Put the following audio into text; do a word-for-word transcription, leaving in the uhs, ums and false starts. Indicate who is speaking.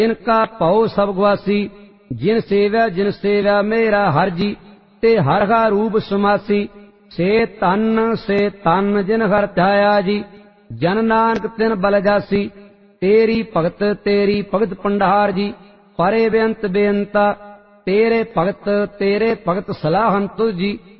Speaker 1: इनका पौ सब गुआसी। जिन सेव्या जिन सेव्या मेरा हर जी, ते हर का रूप समासी। से तन से तन जिन हर ध्याया जी, जन नानक तिन बल जासी। तेरी भगत तेरी भगत पंडार जी, परे बेअंत बेअंता। तेरे भगत तेरे भगत सलाहन तुझ जी।